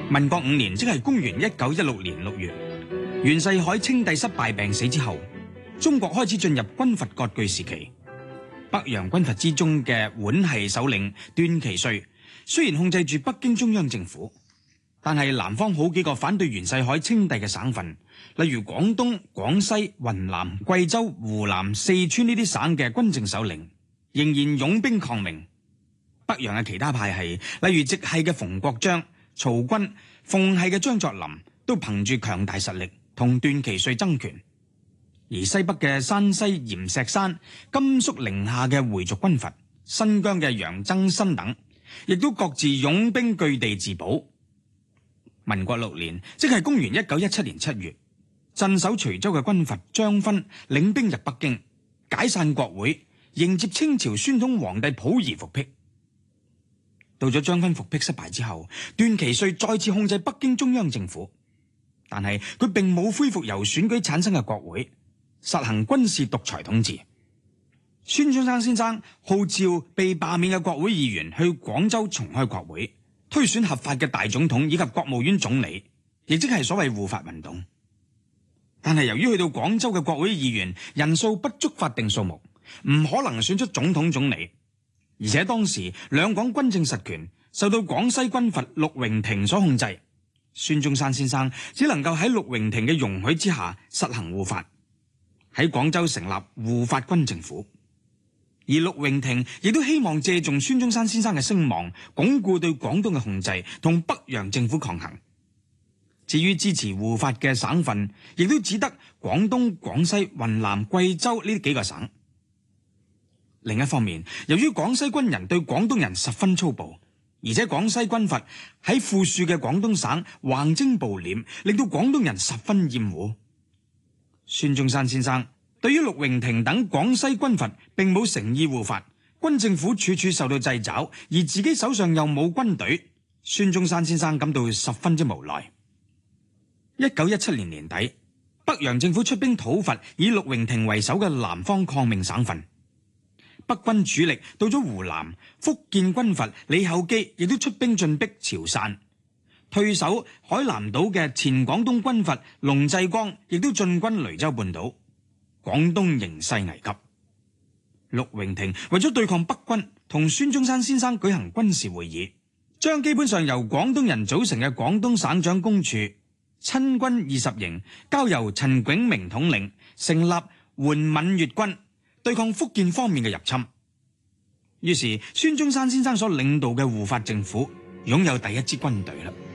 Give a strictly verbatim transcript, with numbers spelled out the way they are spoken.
民國五年，即係公元一九一六年六月，袁世凱稱帝失敗病死之後，中國開始進入軍閥割據時期。北洋軍閥之中嘅皖系首領段祺瑞雖然控制住北京中央政府，但係南方好幾個反對袁世凱稱帝嘅省份，例如廣東、廣西、雲南、貴州、湖南、四川呢啲省嘅軍政首領，仍然擁兵抗命。北洋嘅其他派系，例如直系嘅馮國璋、曹軍、奉系嘅張作霖，都憑住強大實力同段祺瑞爭權。而西北嘅山西閻錫山、甘肅寧夏嘅回族軍閥、新疆嘅楊增新等，亦都各自擁兵據地自保。民國六年，即係公元一九一七年七月，鎮守徐州嘅軍閥張勳領兵入北京，解散國會，迎接清朝宣統皇帝溥儀復辟。到咗張勳復辟失敗之後，段祺瑞再次控制北京中央政府，但係佢並冇恢復由選舉產生嘅國會，實行軍事獨裁統治。孫中山先生號召被罷免嘅國會議員去廣州重開國會，推選合法嘅大總統以及國務院總理，亦即係所謂護法運動。但係由於去到廣州嘅國會議員人數不足法定數目，唔可能選出總統總理，而且當時兩廣軍政實權受到廣西軍閥陸榮廷所控制，孫中山先生只能夠喺陸榮廷嘅容許之下實行護法，喺廣州成立護法軍政府。而陸榮廷亦都希望借重孫中山先生嘅聲望，鞏固對廣東嘅控制，同北洋政府抗衡。至於支持護法嘅省份，亦都只得廣東、廣西、雲南、貴州呢幾個省。另一方面，由於廣西軍人對廣東人十分粗暴，而且廣西軍閥喺富庶嘅廣東省橫徵暴斂，令到廣東人十分厭惡。孫中山先生對於陸榮廷等廣西軍閥並冇誠意護法，軍政府處處受到掣肘，而自己手上又冇軍隊，孫中山先生感到十分之無奈。一九一七年年底，北洋政府出兵討伐以陸榮廷為首嘅南方抗命省份，北軍主力到咗湖南，福建軍閥李厚基亦都出兵進逼潮汕，退守海南島嘅前廣東軍閥龍濟光亦都進軍雷州半島，廣東形勢危急。陸榮廷為咗對抗北軍，同孫中山先生舉行軍事會議，將基本上由廣東人組成嘅廣東省長公署親軍二十營交由陳炯明統領，成立援閩粵軍，對抗福建方面嘅入侵。於是孫中山先生所領導嘅護法政府擁有第一支軍隊啦。